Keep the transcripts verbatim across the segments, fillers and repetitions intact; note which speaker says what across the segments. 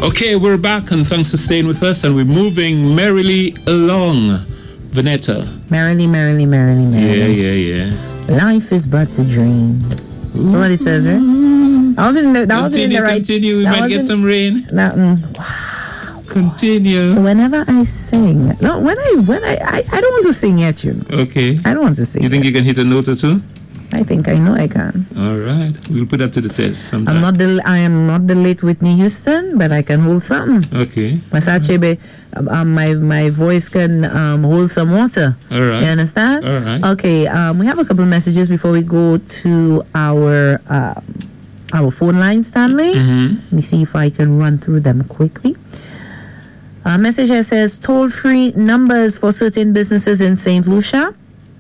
Speaker 1: Okay, we're back, and thanks for staying with us, and we're moving merrily along. Vanetta.
Speaker 2: Merrily, merrily, merrily, merrily.
Speaker 1: Yeah, yeah, yeah.
Speaker 2: Life is but a dream. Ooh. So what it says, right? I was in the, that
Speaker 1: continue,
Speaker 2: was in the right.
Speaker 1: Continue, we might get in, some rain.
Speaker 2: That, mm, wow.
Speaker 1: Continue.
Speaker 2: So whenever I sing, no, when I, when I, I, I don't want to sing yet, you know.
Speaker 1: Okay.
Speaker 2: I don't want to sing.
Speaker 1: You think
Speaker 2: yet.
Speaker 1: you can hit a note or two?
Speaker 2: I think I know I can.
Speaker 1: All right, we'll put that to the test sometime.
Speaker 2: I'm not the I am not the late Whitney Houston, but I can hold something.
Speaker 1: Okay.
Speaker 2: Masache, um, my my voice can um, hold some water.
Speaker 1: All right.
Speaker 2: You understand?
Speaker 1: All right.
Speaker 2: Okay. Um, we have a couple of messages before we go to our um, our phone line, Stanley.
Speaker 1: Mm-hmm.
Speaker 2: Let me see if I can run through them quickly. A message here says toll-free numbers for certain businesses in Saint Lucia.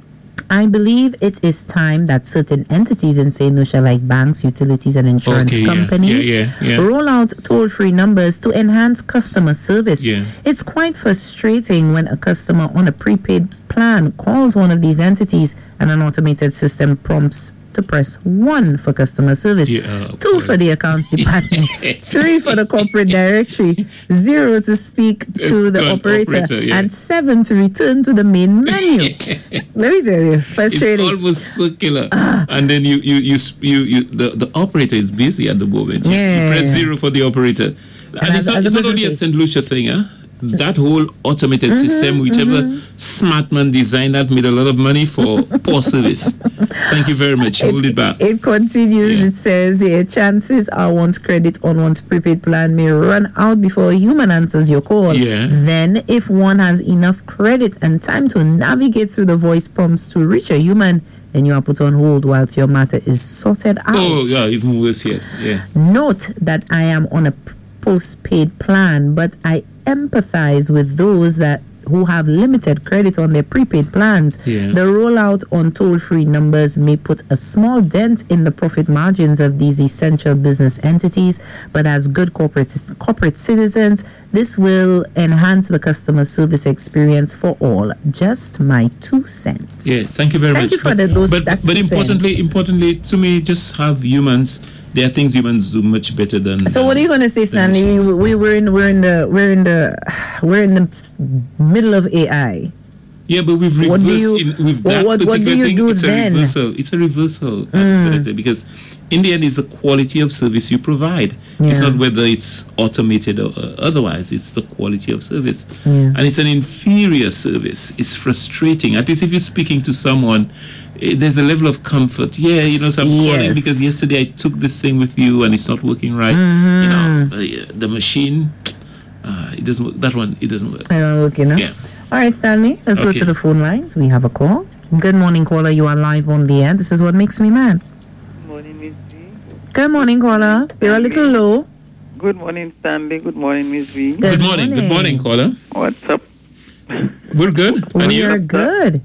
Speaker 2: I believe it is time that certain entities in Saint Lucia, like banks, utilities, and insurance
Speaker 1: okay,
Speaker 2: companies,
Speaker 1: yeah, yeah, yeah, yeah.
Speaker 2: roll out toll-free numbers to enhance customer service.
Speaker 1: Yeah.
Speaker 2: It's quite frustrating when a customer on a prepaid plan calls one of these entities and an automated system prompts to press one for customer service,
Speaker 1: yeah, uh,
Speaker 2: two for the accounts department, three for the corporate directory, zero to speak to the operator,
Speaker 1: operator yeah.
Speaker 2: and seven to return to the main menu. Let me tell you, frustrating.
Speaker 1: It's almost circular, uh, and then you you you you, you the, the operator is busy at the moment. You,
Speaker 2: yeah,
Speaker 1: you press
Speaker 2: yeah.
Speaker 1: zero for the operator, and, and
Speaker 2: it's
Speaker 1: as, not, it's not only a Saint Lucia thing, huh? That whole automated mm-hmm, system, whichever mm-hmm. smart man designed that, made a lot of money for poor service. Thank you very much. Hold it, it back.
Speaker 2: It continues. Yeah. It says here, chances are one's credit on one's prepaid plan may run out before a human answers your call.
Speaker 1: Yeah.
Speaker 2: Then, if one has enough credit and time to navigate through the voice prompts to reach a human, then you are put on hold whilst your matter is sorted out.
Speaker 1: Oh, yeah, even worse yet. Yeah.
Speaker 2: Note that I am on a postpaid plan, but I empathize with those that who have limited credit on their prepaid plans.
Speaker 1: Yeah.
Speaker 2: The rollout on toll-free numbers may put a small dent in the profit margins of these essential business entities, but as good corporate corporate citizens, this will enhance the customer service experience for all. Just my two cents.
Speaker 1: Yeah, thank you very
Speaker 2: thank
Speaker 1: much.
Speaker 2: Thank you for
Speaker 1: but,
Speaker 2: the, those
Speaker 1: But,
Speaker 2: that
Speaker 1: but
Speaker 2: two
Speaker 1: importantly,
Speaker 2: cents.
Speaker 1: importantly, to me, just have humans. There are things humans do much better than.
Speaker 2: So what are you going to say, Stanley? We, we we're in we're in the we're in the we're in the middle of A I.
Speaker 1: Yeah, but we've reversed
Speaker 2: you,
Speaker 1: in, with that
Speaker 2: what, what
Speaker 1: particular thing.
Speaker 2: Do
Speaker 1: it's
Speaker 2: then?
Speaker 1: a reversal. It's a reversal mm. because in the end, it's the quality of service you provide. Yeah. It's not whether it's automated or uh, otherwise. It's the quality of service,
Speaker 2: yeah.
Speaker 1: and it's an inferior service. It's frustrating. At least if you're speaking to someone, there's a level of comfort. Yeah, you know, so I'm
Speaker 2: yes.
Speaker 1: calling because yesterday I took this thing with you and it's not working right.
Speaker 2: Mm-hmm.
Speaker 1: You know, the, the machine, uh, it doesn't work. That one, it doesn't work.
Speaker 2: I don't work, you know?
Speaker 1: Yeah.
Speaker 2: All right, Stanley, let's okay. go to the phone lines. We have a call. Good morning, caller. You are live on the air. This is what makes me mad.
Speaker 3: Good morning, Miss V.
Speaker 2: Good morning, caller. You're a little low.
Speaker 3: Good morning, Stanley. Good morning, Miss V.
Speaker 1: Good, good morning. morning. Good morning, caller.
Speaker 3: What's up?
Speaker 1: We're good.
Speaker 2: We're good.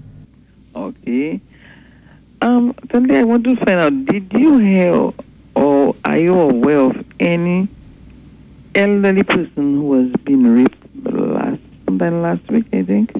Speaker 3: Okay. Um, Stanley, I want to find out, did you hear or are you aware of any elderly person who has been raped last sometime last week, I think?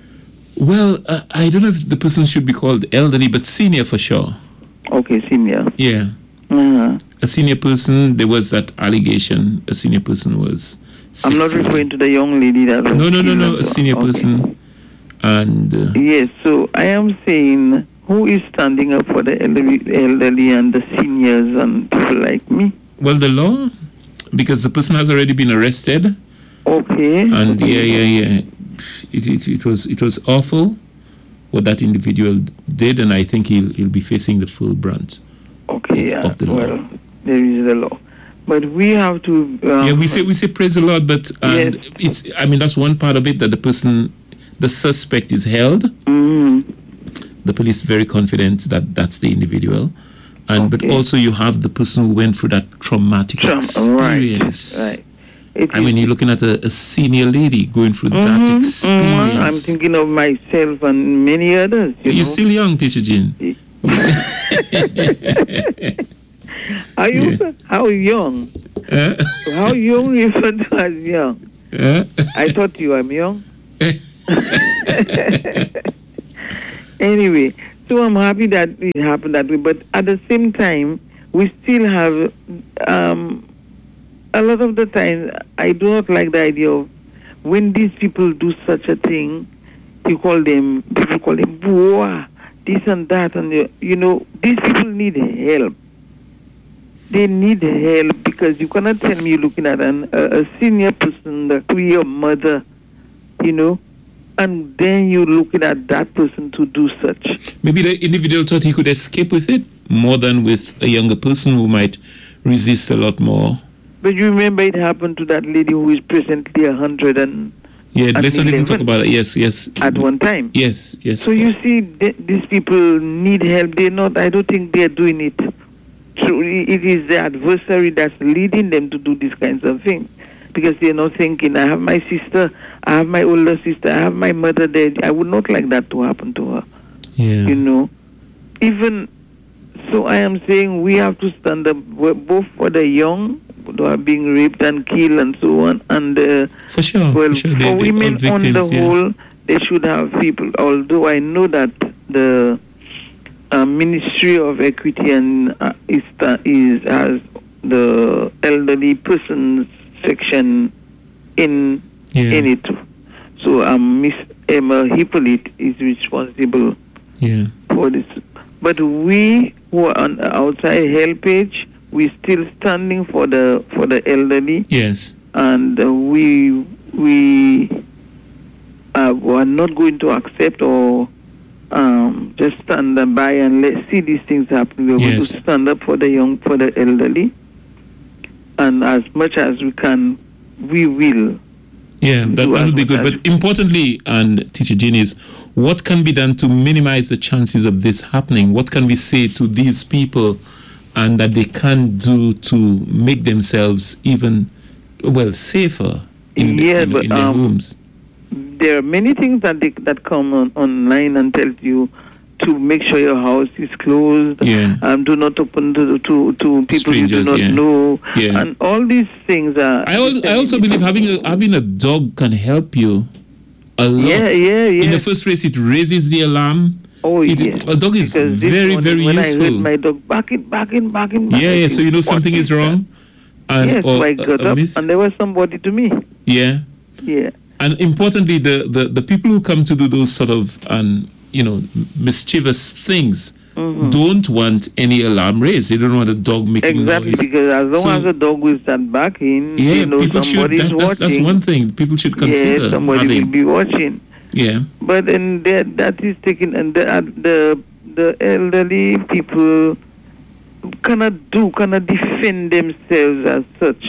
Speaker 1: Well, uh, I don't know if the person should be called elderly, but senior for sure.
Speaker 3: Okay, senior.
Speaker 1: Yeah.
Speaker 3: Uh-huh.
Speaker 1: A senior person, there was that allegation, a senior person was
Speaker 3: I'm not referring to the young lady that was
Speaker 1: No, no, no, no, a senior
Speaker 3: okay.
Speaker 1: person. And uh,
Speaker 3: yes, so I am saying, who is standing up for the elderly, elderly and the seniors and people like me?
Speaker 1: Well, the law, because the person has already been arrested.
Speaker 3: Okay.
Speaker 1: And
Speaker 3: okay.
Speaker 1: yeah, yeah, yeah. It, it, it was it was awful what that individual did, and I think he'll he'll be facing the full brunt.
Speaker 3: Okay,
Speaker 1: of,
Speaker 3: yeah.
Speaker 1: of the
Speaker 3: well,
Speaker 1: law.
Speaker 3: There is the law, but we have to. Um,
Speaker 1: yeah, we say we say praise the Lord, but and
Speaker 3: yes.
Speaker 1: it's I mean that's one part of it, that the person, the suspect is held.
Speaker 3: Mm-hmm.
Speaker 1: The police very confident that that's the individual, and
Speaker 3: okay.
Speaker 1: but also you have the person who went through that traumatic
Speaker 3: Traum-
Speaker 1: experience.
Speaker 3: Right. right. It
Speaker 1: I mean, you're looking at a, a senior lady going through
Speaker 3: mm-hmm,
Speaker 1: that experience.
Speaker 3: Mm-hmm. I'm thinking of myself and many others. You
Speaker 1: You're
Speaker 3: know?
Speaker 1: still young, Teacher Jean.
Speaker 3: Are you? Yeah. How young?
Speaker 1: Uh?
Speaker 3: How young is one as young?
Speaker 1: Uh?
Speaker 3: I thought you were young. Anyway, so I'm happy that it happened that way. But at the same time, we still have um, a lot of the time, I do not like the idea of when these people do such a thing, you call them, people call them, boah, this and that, and you, you know, these people need help. They need help because you cannot tell me you're looking at an, a, a senior person, that could be your mother, you know, and then you're looking at that person to do such.
Speaker 1: Maybe the individual thought he could escape with it more than with a younger person who might resist a lot more.
Speaker 3: But you remember it happened to that lady who is presently a hundred and
Speaker 1: yeah. Let's not even talk about it. Yes, yes.
Speaker 3: At one time.
Speaker 1: Yes, yes.
Speaker 3: So you see, th- these people need help. They're not. I don't think they're doing it. Truly, it is the adversary that's leading them to do these kinds of things. Because they're not thinking, I have my sister, I have my older sister, I have my mother there. I would not like that to happen to her.
Speaker 1: Yeah.
Speaker 3: You know, even so, I am saying we have to stand up both for the young who are being raped and killed and so on, and uh,
Speaker 1: for sure,
Speaker 3: well,
Speaker 1: for, sure.
Speaker 3: for
Speaker 1: They, they
Speaker 3: women
Speaker 1: victims,
Speaker 3: on the
Speaker 1: yeah.
Speaker 3: whole, they should have people. Although I know that the uh, Ministry of Equity and uh, is, is has the elderly persons section in
Speaker 1: yeah.
Speaker 3: in it too. So um, Miss Emma Hippolyte is responsible
Speaker 1: yeah.
Speaker 3: for this. But we who are on the outside help page, we still standing for the for the elderly.
Speaker 1: Yes.
Speaker 3: And uh, we we uh, are not going to accept or um, just stand by and let see these things happen. We're
Speaker 1: yes.
Speaker 3: going to stand up for the young, for the elderly. And as much as we can, we will.
Speaker 1: Yeah, that, that would be good. But importantly, and Teacher Jean, is what can be done to minimize the chances of this happening? What can we say to these people and that they can do to make themselves even, well, safer in,
Speaker 3: yeah,
Speaker 1: the, in,
Speaker 3: but,
Speaker 1: in their
Speaker 3: um,
Speaker 1: homes?
Speaker 3: There are many things that they, that come on, online and tell you to make sure your house is closed.
Speaker 1: Yeah.
Speaker 3: Um, do not open to to, to people
Speaker 1: Strangers,
Speaker 3: you do not
Speaker 1: yeah.
Speaker 3: know.
Speaker 1: Yeah.
Speaker 3: And all these things are.
Speaker 1: I, al- I also believe having a having a dog can help you a lot.
Speaker 3: Yeah, yeah, yeah.
Speaker 1: In the first place, it raises the alarm.
Speaker 3: Oh,
Speaker 1: it,
Speaker 3: yeah.
Speaker 1: A dog is
Speaker 3: Because this
Speaker 1: very,
Speaker 3: morning
Speaker 1: very
Speaker 3: when
Speaker 1: useful.
Speaker 3: I heard my dog barking, barking, barking, barking.
Speaker 1: Yeah, yeah. So you know something is wrong. And,
Speaker 3: yes,
Speaker 1: or,
Speaker 3: so I got
Speaker 1: uh,
Speaker 3: up
Speaker 1: miss.
Speaker 3: and there was somebody to me.
Speaker 1: Yeah.
Speaker 3: Yeah.
Speaker 1: And importantly, the, the, the people who come to do those sort of um, you know mischievous things
Speaker 3: Mm-hmm.
Speaker 1: don't want any alarm raised. They don't want a dog making
Speaker 3: Exactly,
Speaker 1: noise.
Speaker 3: because as long
Speaker 1: So-
Speaker 3: as the dog will start barking,
Speaker 1: Yeah,
Speaker 3: you know
Speaker 1: people should.
Speaker 3: somebody
Speaker 1: That's,
Speaker 3: is
Speaker 1: that's, that's
Speaker 3: watching.
Speaker 1: one thing people should consider
Speaker 3: Yeah, somebody
Speaker 1: having.
Speaker 3: will be watching.
Speaker 1: Yeah.
Speaker 3: But then that that is taken, and the uh, the the elderly people cannot do, cannot defend themselves as such,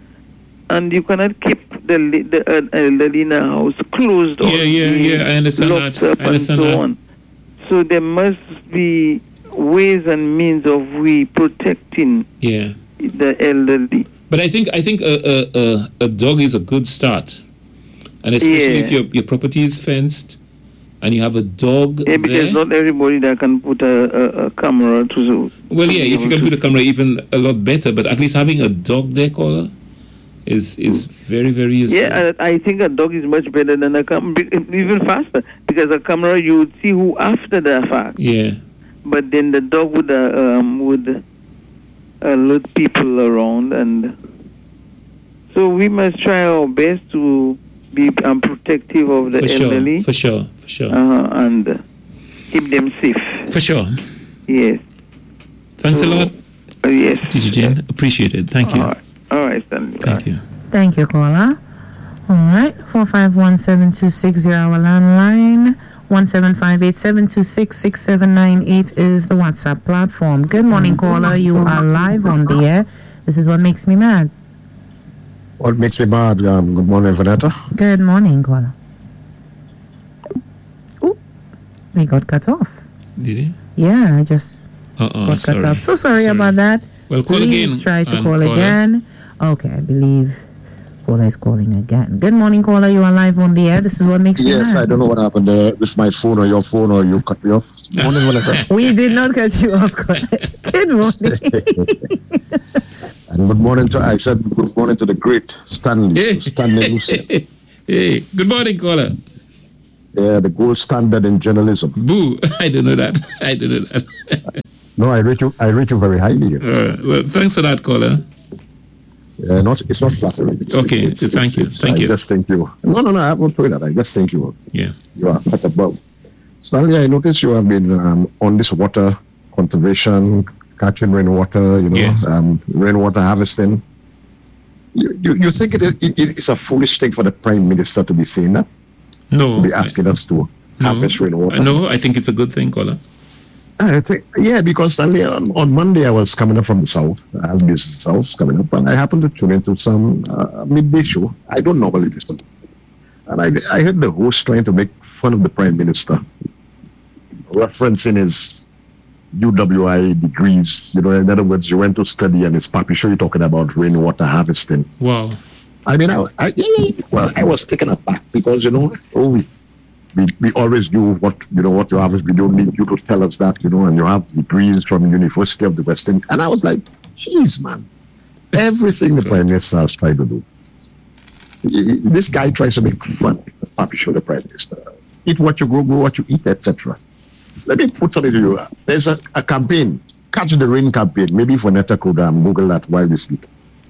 Speaker 3: and you cannot keep the li- the uh, elderly in a house closed.
Speaker 1: Yeah,
Speaker 3: or
Speaker 1: yeah,
Speaker 3: be
Speaker 1: yeah, I understand
Speaker 3: locked
Speaker 1: that.
Speaker 3: up
Speaker 1: I understand
Speaker 3: and so
Speaker 1: that.
Speaker 3: on. So there must be ways and means of we protecting
Speaker 1: Yeah.
Speaker 3: the elderly.
Speaker 1: But I think I think a a, a, a dog is a good start, and especially
Speaker 3: Yeah.
Speaker 1: if your your property is fenced, and you have a dog
Speaker 3: Yeah, because
Speaker 1: there.
Speaker 3: not everybody that can put a, a, a camera to.
Speaker 1: Well,
Speaker 3: to
Speaker 1: yeah,
Speaker 3: be
Speaker 1: if you
Speaker 3: able
Speaker 1: can
Speaker 3: to-
Speaker 1: put a camera, even a lot better. But at least having a dog there, caller, is is very very useful.
Speaker 3: Yeah, I, I think a dog is much better than a camera, even faster, because a camera you would see who after the fact.
Speaker 1: Yeah.
Speaker 3: But then the dog would uh, um, would alert people around, and so we must try our best to be um, protective of the
Speaker 1: For sure.
Speaker 3: elderly,
Speaker 1: For sure. For sure.
Speaker 3: uh, and keep them safe.
Speaker 1: For sure.
Speaker 3: Yes.
Speaker 1: Thanks
Speaker 3: So,
Speaker 1: a lot,
Speaker 3: Uh, yes.
Speaker 1: Teacher Jane. Appreciate it. Thank you.
Speaker 3: All right. All right, Stanley.
Speaker 1: Thank you.
Speaker 2: Thank you, caller. All right, four five one seven two six zero our landline. one seven five eight seven two six six seven nine eight is the WhatsApp platform. Good morning, caller. You are live on the air. This is What Makes Me Mad.
Speaker 4: What makes me mad? Um, good morning, Vanetta.
Speaker 2: Good morning, caller. Oh, we got cut off.
Speaker 1: Did he?
Speaker 2: Yeah, I just
Speaker 1: Uh-uh,
Speaker 2: got
Speaker 1: sorry.
Speaker 2: cut off. So sorry,
Speaker 1: Sorry.
Speaker 2: about that.
Speaker 1: Well, call
Speaker 2: Please
Speaker 1: again.
Speaker 2: try to
Speaker 1: and
Speaker 2: call
Speaker 1: caller.
Speaker 2: again. Okay, I believe caller is calling again. Good morning, caller. You are live on the air. This is What Makes Me
Speaker 4: Yes,
Speaker 2: Mad.
Speaker 4: I don't know what happened there with my phone or your phone, or you cut me off. Morning, Vanetta.
Speaker 2: We did not cut you off. caller. Good morning.
Speaker 4: And good morning to, I said good morning to the great Stanley,
Speaker 1: Hey.
Speaker 4: Stanley Lucia.
Speaker 1: Hey, good morning, caller.
Speaker 4: Yeah, the gold standard in journalism.
Speaker 1: Boo. I don't know that. I don't know that.
Speaker 4: No, I rate you, I rate you very highly.
Speaker 1: All right. Well, thanks for that, caller.
Speaker 4: Uh, not, it's not flattering. It's,
Speaker 1: okay,
Speaker 4: it's, it's,
Speaker 1: thank
Speaker 4: it's,
Speaker 1: you,
Speaker 4: it's,
Speaker 1: thank
Speaker 4: I
Speaker 1: you.
Speaker 4: just think you. No, no, no. I won't do that. I just think you.
Speaker 1: Yeah.
Speaker 4: You are quite above. Stanley, I noticed you have been um, on this water conservation, catching rainwater. You know,
Speaker 1: Yes.
Speaker 4: um, rainwater harvesting. You, you, you think it, it, it's a foolish thing for the Prime Minister to be saying that?
Speaker 1: No.
Speaker 4: To be asking us to harvest
Speaker 1: no,
Speaker 4: rainwater?
Speaker 1: No, I think it's a good thing, Kola.
Speaker 4: I think, yeah, because Stanley, on, on Monday I was coming up from the south. I have this south coming up, and I happened to tune into some uh, midday show. I don't normally listen. And I, I heard the host trying to make fun of the Prime Minister, referencing his U W I degrees. You know, in other words, you went to study, and his papi show you talking about rainwater harvesting.
Speaker 1: Wow.
Speaker 4: I mean, I, I well, I was taken aback because, you know, oh, we, we we always knew what, you know, what you harvest. We don't need you to tell us that, you know, and you have degrees from University of the West Indies. And I was like, geez, man, everything the Prime Minister has tried to do. This guy tries to make fun of the papi show the Prime Minister. Eat what you grow, grow what you eat, et cetera. Let me put something to you. There's a, a campaign, Catch the Rain campaign. Maybe Fonetta could um, Google that while we speak.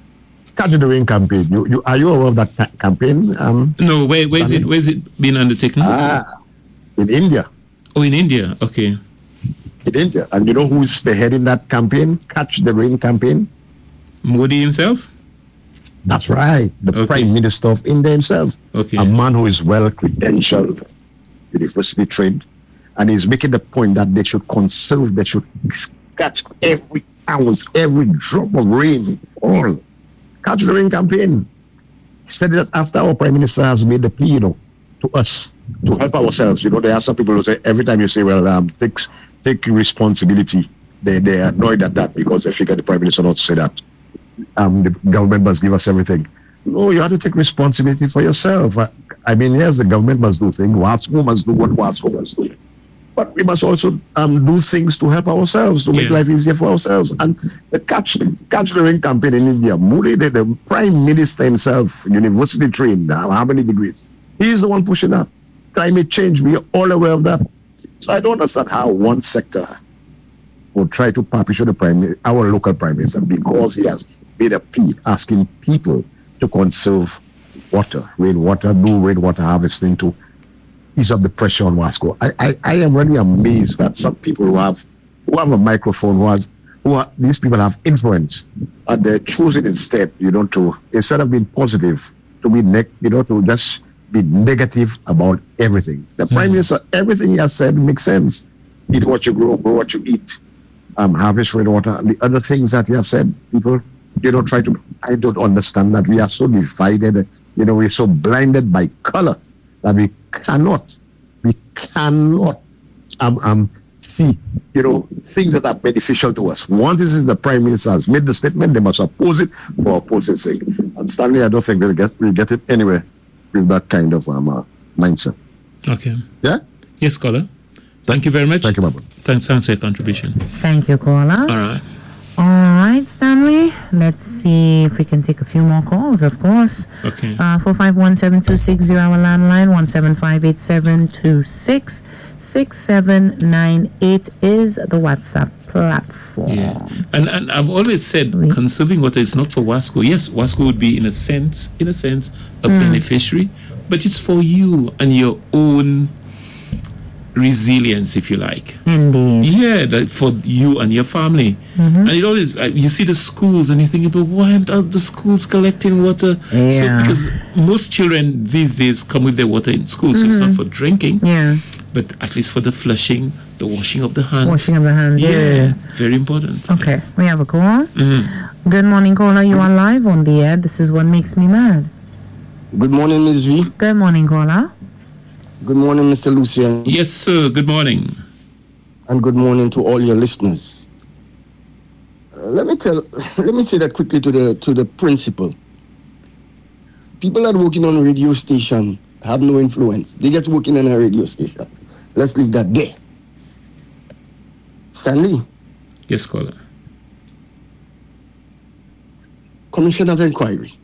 Speaker 4: Catch the Rain campaign. You, you are you aware of that ca- campaign? Um,
Speaker 1: no, where where is it? Where is it being undertaken?
Speaker 4: Ah, in India.
Speaker 1: Oh, in India. Okay.
Speaker 4: In India, and you know who is spearheading that campaign? Catch the Rain campaign.
Speaker 1: Modi himself.
Speaker 4: That's right, the
Speaker 1: Okay.
Speaker 4: Prime Minister of India himself.
Speaker 1: Okay.
Speaker 4: A man who is well credentialed, university trained, and he's making the point that they should conserve, they should catch every ounce, every drop of rain fall. Catch the Rain campaign. He said that after our Prime Minister has made the plea, you know, to us to help ourselves. You know, there are some people who say every time you say, well, um, take, take responsibility, they, they are annoyed at that because they figure the Prime Minister not to say that. Um, the government must give us everything. No, you have to take responsibility for yourself. I, I mean, yes, the government must do things. WASCO must do what WASCO must do. But we must also um, do things to help ourselves, to make
Speaker 1: Yeah.
Speaker 4: life easier for ourselves. And the Catch, Catch the Rain campaign in India, Modi, the, the Prime Minister himself, university trained, how many degrees? He's the one pushing that. Climate change, we are all aware of that. So I don't understand how one sector will try to papi show the prime, our local Prime Minister, because he has made a plea asking people to conserve water, rainwater, do rainwater harvesting to ease up the pressure on WASCO. I, I, I am really amazed that some people who have who have a microphone, who has who are, these people have influence, and they're choosing instead, you know, to instead of being positive, to be neg, you know, to just be negative about everything. The
Speaker 1: Mm-hmm.
Speaker 4: Prime Minister, everything he has said makes sense. Eat what you grow, grow what you eat. Um, harvest rainwater. And the other things that you have said, people, you know, try to. I don't understand that we are so divided. You know, we're so blinded by color that we cannot, we cannot um, um, see, you know, things that are beneficial to us. One is, is the Prime Minister has made the statement, they must oppose it for opposing sake. And Stanley, I don't think we'll get, we'll get it anywhere with that kind of um, uh, mindset.
Speaker 1: Okay.
Speaker 4: Yeah?
Speaker 1: Yes, caller. Thank you very much.
Speaker 4: Thank you, Baba.
Speaker 1: Thanks, thanks for your contribution.
Speaker 2: Thank you, caller.
Speaker 1: All right.
Speaker 2: All right, Stanley. Let's see if we can take a few more calls, of course.
Speaker 1: Okay.
Speaker 2: Uh, four five one seven two six zero, our landline, one seven five eight seven two six six seven nine eight is the WhatsApp platform.
Speaker 1: Yeah. And and I've always said
Speaker 2: Oui.
Speaker 1: conserving water is not for WASCO. Yes, WASCO would be in a sense, in a sense, a beneficiary, but it's for you and your own resilience, if you like.
Speaker 2: Indeed.
Speaker 1: Yeah, that for you and your family. And it always, uh, you see the schools and you think, but why aren't all the schools collecting water? So
Speaker 2: Yeah.
Speaker 1: because most children these days come with their water in school, so it's not for drinking,
Speaker 2: Yeah.
Speaker 1: but at least for the flushing, the washing of the hands.
Speaker 2: Washing of the hands.
Speaker 1: Yeah,
Speaker 2: Yeah.
Speaker 1: very important.
Speaker 2: Okay. We have a call.
Speaker 1: Mhm.
Speaker 2: Good morning, caller. You are live on the air. This is what makes me mad.
Speaker 5: Good morning, Miz V.
Speaker 2: Good morning, caller.
Speaker 5: Good morning, Mister Lucian.
Speaker 1: Yes, sir. Good morning.
Speaker 5: And good morning to all your listeners. Uh, let me tell, let me say that quickly to the to the principal. People that working on a radio station have no influence. They just working on a radio station. Let's leave that there. Stanley,
Speaker 1: Yes, caller.
Speaker 5: Commission of Inquiry.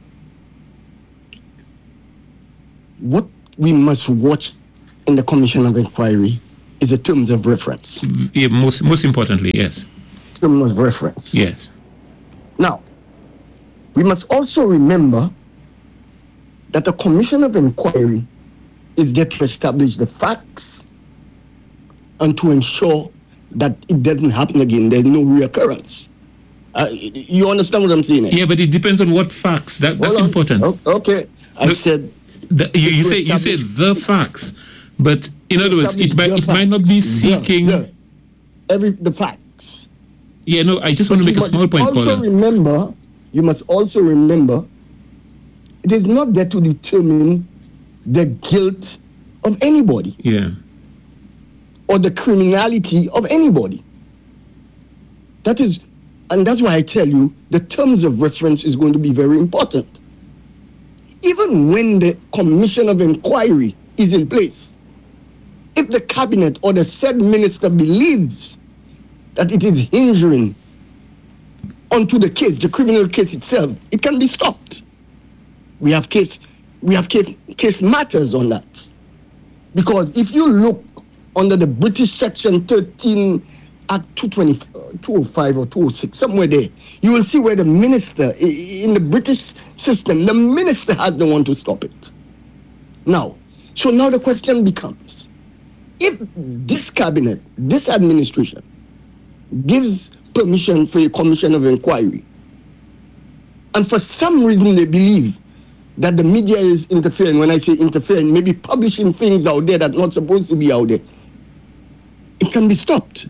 Speaker 5: What we must watch in the Commission of Inquiry is the terms of reference.
Speaker 1: Yeah, most most importantly, yes.
Speaker 5: Terms of reference.
Speaker 1: Yes.
Speaker 5: Now, We must also remember that a commission of inquiry is there to establish the facts and to ensure that it doesn't happen again. There's no reoccurrence. Uh, you understand what I'm saying?
Speaker 1: Yeah, but it depends on what facts. That, that's important.
Speaker 5: Oh, okay, I
Speaker 1: the,
Speaker 5: said.
Speaker 1: The, you you say you say the facts, but in other words, it might it might not be seeking
Speaker 5: the, the, every the facts.
Speaker 1: Yeah, no, I just want
Speaker 5: but
Speaker 1: to make a small point.
Speaker 5: Also
Speaker 1: caller.
Speaker 5: remember, you must also remember, it is not there to determine the guilt of anybody.
Speaker 1: Yeah.
Speaker 5: Or the criminality of anybody. That is, and that's why I tell you, the terms of reference is going to be very important. Even when the commission of inquiry is in place, if the cabinet or the said minister believes that it is hindering onto the case, the criminal case itself, it can be stopped. We have case, we have case, case matters on that. Because if you look under the British Section thirteen Act two twenty, two oh five or two oh six, somewhere there, you will see where the minister, in the British system, the minister has the one to stop it. Now, so now the question becomes, if this cabinet, this administration, gives permission for a commission of inquiry, and for some reason they believe that the media is interfering, when I say interfering, maybe publishing things out there that are not supposed to be out there, it can be stopped.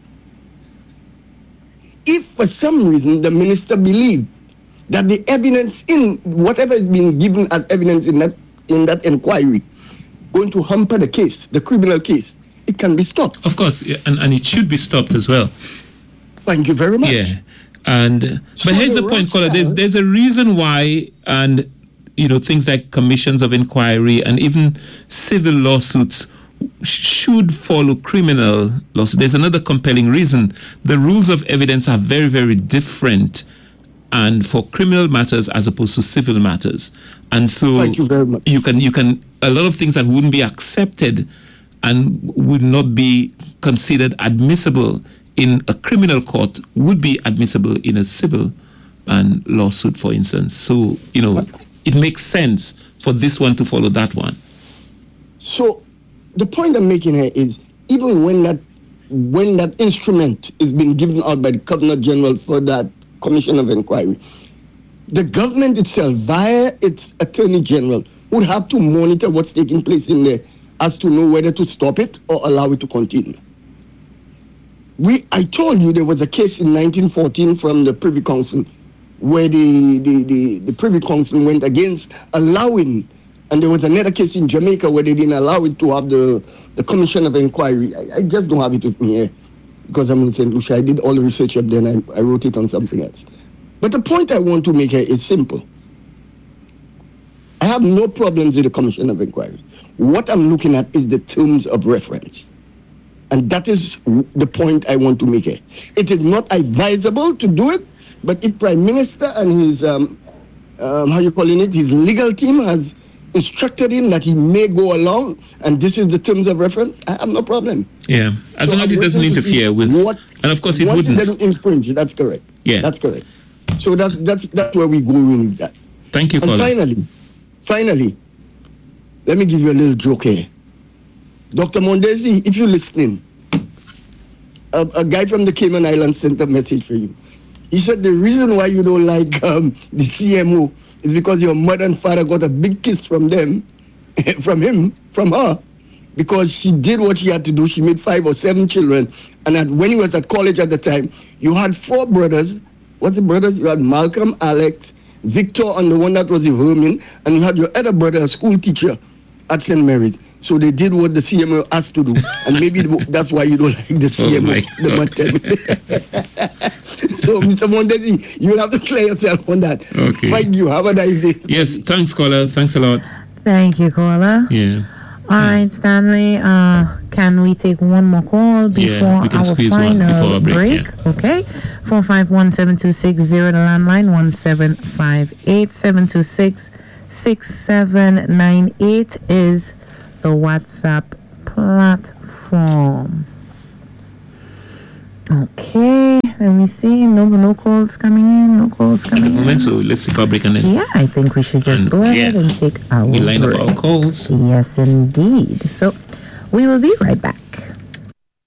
Speaker 5: If for some reason the minister believes that the evidence in whatever is being given as evidence in that in that inquiry going to hamper the case, the criminal case, it can be stopped.
Speaker 1: Of course, yeah, and, and it should be stopped as well.
Speaker 5: Thank you very much.
Speaker 1: Yeah, and
Speaker 5: So
Speaker 1: but here's
Speaker 5: the
Speaker 1: the point,
Speaker 5: rationale-
Speaker 1: caller. There's there's a reason why, and you know, things like commissions of inquiry and even civil lawsuits should follow criminal laws. There's another compelling reason. The rules of evidence are very, very different, and for criminal matters as opposed to civil matters. And so
Speaker 5: Thank you very much.
Speaker 1: you can you can a lot of things that wouldn't be accepted and would not be considered admissible in a criminal court would be admissible in a civil and lawsuit, for instance. So, you know, it makes sense for this one to follow that one.
Speaker 5: So the point I'm making here is, even when that when that instrument is being given out by the Governor General for that commission of inquiry, the government itself, via its Attorney General, would have to monitor what's taking place in there as to know whether to stop it or allow it to continue. We, I told you there was a case in nineteen fourteen from the Privy Council where the, the, the, the Privy Council went against allowing, and there was another case in Jamaica where they didn't allow it to have the, the commission of inquiry. I, I just don't have it with me here because I'm in Saint Lucia. I did all the research up there and I, I wrote it on something else. But the point I want to make here is simple. I have no problems with the commission of inquiry. What I'm looking at is the terms of reference. And that is the point I want to make here. It is not advisable to do it, but if Prime Minister and his, um, um, how you calling it, his legal team has instructed him that he may go along, and this is the terms of reference, I have no problem.
Speaker 1: Yeah, as
Speaker 5: So
Speaker 1: long as
Speaker 5: I'm
Speaker 1: it doesn't
Speaker 5: waiting to see
Speaker 1: interfere with,
Speaker 5: what,
Speaker 1: and of course it
Speaker 5: once
Speaker 1: wouldn't.
Speaker 5: it doesn't infringe, that's correct.
Speaker 1: Yeah.
Speaker 5: That's correct. So that's, that's, that's where we go in with that.
Speaker 1: Thank you,
Speaker 5: And
Speaker 1: caller.
Speaker 5: finally, finally, let me give you a little joke here. Doctor Mondesi, if you're listening, a, a guy from the Cayman Islands sent a message for you. He said the reason why you don't like um, the C M O is because your mother and father got a big kiss from them, from him, from her, because she did what she had to do. She made five or seven children. And at, when he was at college at the time, you had four brothers. What's the brothers? You had Malcolm, Alex, Victor, and the one that was a Herman, and you had your other brother, a school teacher at Saint Mary's. So they did what the C M O asked to do, and maybe that's why you don't like the C M O,
Speaker 1: Oh my
Speaker 5: the Martin. So, Mister Mondesi, you'll have to clear yourself on that.
Speaker 1: Okay.
Speaker 5: Thank you. Have a nice day.
Speaker 1: Yes, thanks, caller. Thanks a lot.
Speaker 2: Thank you, caller.
Speaker 1: Yeah.
Speaker 2: All right, Stanley. Uh, can we take one more call before
Speaker 1: Yeah, we can
Speaker 2: our
Speaker 1: squeeze one
Speaker 2: final
Speaker 1: before our break,
Speaker 2: break? Okay. Four five one seven two six zero. The landline one seven five eight seven two six six seven nine eight is the WhatsApp platform. Okay, let me see. No, no calls coming in. No calls coming in.
Speaker 1: Moment, so let's take our break and then
Speaker 2: Yeah, I think we should just
Speaker 1: And,
Speaker 2: go ahead
Speaker 1: yeah,
Speaker 2: and take our
Speaker 1: we line up
Speaker 2: break.
Speaker 1: our calls.
Speaker 2: Yes, indeed. So we will be right back.